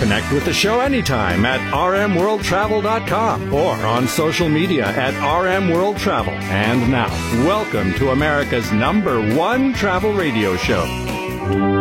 Connect with the show anytime at rmworldtravel.com or on social media at rmworldtravel. And now, welcome to America's #1 travel radio show.